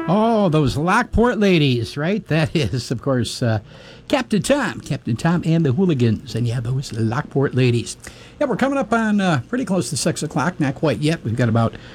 Oh, those Lockport ladies, right? That is, of course, Captain Tom and the Hooligans. And yeah, those Lockport ladies. Yeah, we're coming up on pretty close to 6 o'clock. Not quite yet. We've got about